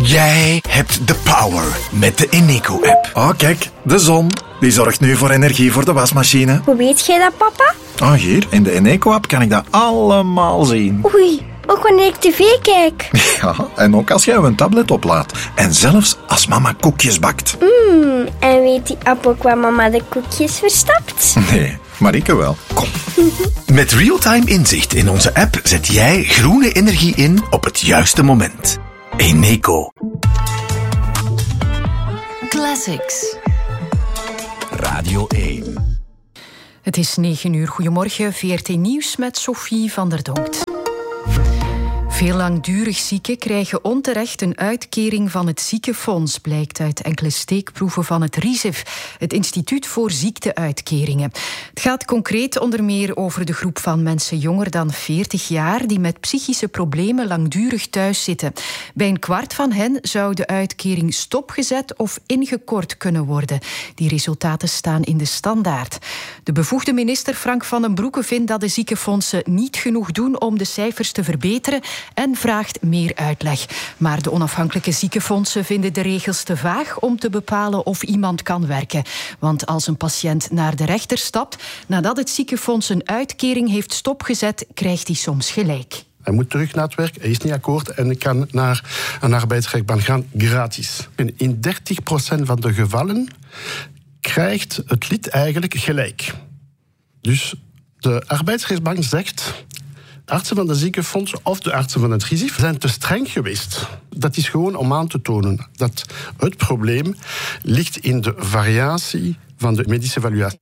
Jij hebt de power met de Eneco-app. Oh, kijk, de zon. Die zorgt nu voor energie voor de wasmachine. Hoe weet jij dat, papa? Oh, hier, in de Eneco-app kan ik dat allemaal zien. Oei, ook wanneer ik tv kijk. Ja, en ook als jij een tablet oplaadt. En zelfs als mama koekjes bakt. En weet die app ook waar mama de koekjes verstapt? Nee, maar ik wel. Kom. Met real-time inzicht in onze app zet jij groene energie in op het juiste moment. Eneco. Classics. Radio 1. Het is 9 uur. Goedemorgen, VRT Nieuws met Sophie van der Donkt. Veel langdurig zieken krijgen onterecht een uitkering van het ziekenfonds, blijkt uit enkele steekproeven van het RIZIF, het Instituut voor Ziekteuitkeringen. Het gaat concreet onder meer over de groep van mensen jonger dan 40 jaar die met psychische problemen langdurig thuis zitten. Bij een kwart van hen zou de uitkering stopgezet of ingekort kunnen worden. Die resultaten staan in de Standaard. De bevoegde minister Frank van den Broeke vindt dat de ziekenfondsen niet genoeg doen om de cijfers te verbeteren en vraagt meer uitleg. Maar de onafhankelijke ziekenfondsen vinden de regels te vaag om te bepalen of iemand kan werken. Want als een patiënt naar de rechter stapt, nadat het ziekenfonds een uitkering heeft stopgezet, krijgt hij soms gelijk. Hij moet terug naar het werk, hij is niet akkoord en hij kan naar een arbeidsrechtbank gaan gratis. En in 30% van de gevallen krijgt het lid eigenlijk gelijk. Dus de arbeidsrechtbank zegt: artsen van de ziekenfonds of de artsen van het RIZIF zijn te streng geweest. Dat is gewoon om aan te tonen dat het probleem ligt in de variatie van de medische evaluatie.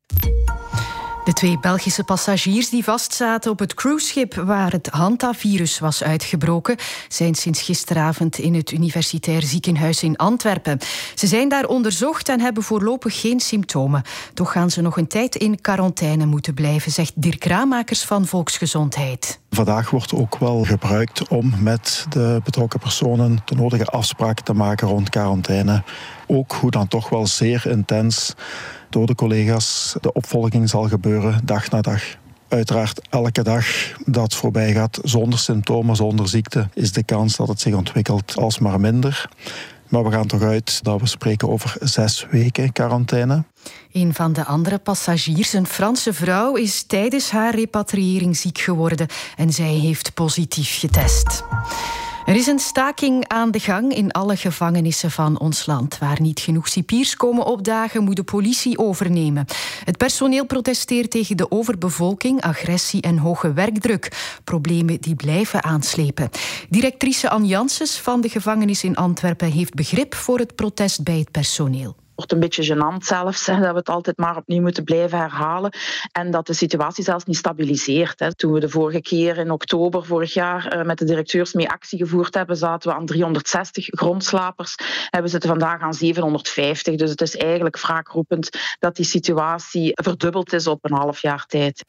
De 2 Belgische passagiers die vastzaten op het cruiseschip waar het hantavirus was uitgebroken, zijn sinds gisteravond in het Universitair Ziekenhuis in Antwerpen. Ze zijn daar onderzocht en hebben voorlopig geen symptomen. Toch gaan ze nog een tijd in quarantaine moeten blijven, zegt Dirk Ramakers van Volksgezondheid. Vandaag wordt ook wel gebruikt om met de betrokken personen de nodige afspraken te maken rond quarantaine. Ook hoe dan toch wel zeer intens door de collega's de opvolging zal gebeuren, dag na dag. Uiteraard, elke dag dat voorbij gaat zonder symptomen, zonder ziekte, is de kans dat het zich ontwikkelt alsmaar minder. Maar we gaan toch uit dat we spreken over 6 weken quarantaine. Een van de andere passagiers, een Franse vrouw, is tijdens haar repatriëring ziek geworden en zij heeft positief getest. Er is een staking aan de gang in alle gevangenissen van ons land. Waar niet genoeg cipiers komen opdagen, moet de politie overnemen. Het personeel protesteert tegen de overbevolking, agressie en hoge werkdruk. Problemen die blijven aanslepen. Directrice Anne Janssens van de gevangenis in Antwerpen heeft begrip voor het protest bij het personeel. Het wordt een beetje gênant zelfs, dat we het altijd maar opnieuw moeten blijven herhalen en dat de situatie zelfs niet stabiliseert. Toen we de vorige keer in oktober vorig jaar met de directeurs mee actie gevoerd hebben, zaten we aan 360 grondslapers en we zitten vandaag aan 750. Dus het is eigenlijk wraakroepend dat die situatie verdubbeld is op een half jaar tijd.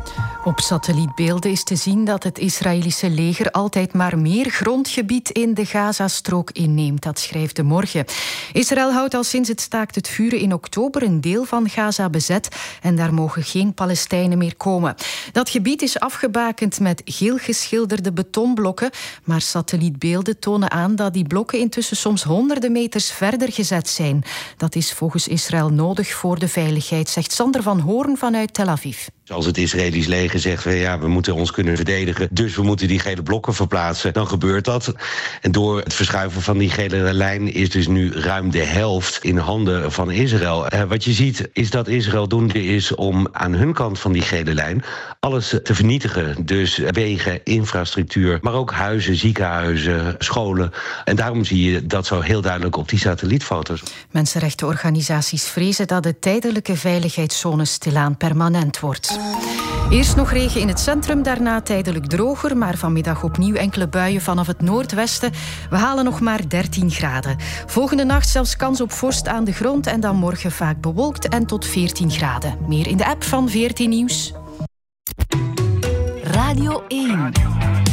Op satellietbeelden is te zien dat het Israëlische leger altijd maar meer grondgebied in de Gazastrook inneemt. Dat schrijft De Morgen. Israël houdt al sinds het staakt het vuren in oktober een deel van Gaza bezet en daar mogen geen Palestijnen meer komen. Dat gebied is afgebakend met geel geschilderde betonblokken, maar satellietbeelden tonen aan dat die blokken intussen soms honderden meters verder gezet zijn. Dat is volgens Israël nodig voor de veiligheid, zegt Sander van Hoorn vanuit Tel Aviv. Als het Israëlisch leger zegt, we moeten ons kunnen verdedigen, dus we moeten die gele blokken verplaatsen, dan gebeurt dat. En door het verschuiven van die gele lijn is dus nu ruim de helft in handen van Israël. Wat je ziet is dat Israël doende is om aan hun kant van die gele lijn alles te vernietigen. Dus wegen, infrastructuur, maar ook huizen, ziekenhuizen, scholen. En daarom zie je dat zo heel duidelijk op die satellietfoto's. Mensenrechtenorganisaties vrezen dat de tijdelijke veiligheidszone stilaan permanent wordt. Eerst nog regen in het centrum, daarna tijdelijk droger, maar vanmiddag opnieuw enkele buien vanaf het noordwesten. We halen nog maar 13 graden. Volgende nacht zelfs kans op vorst aan de grond en dan morgen vaak bewolkt en tot 14 graden. Meer in de app van VRT Nieuws. Radio 1.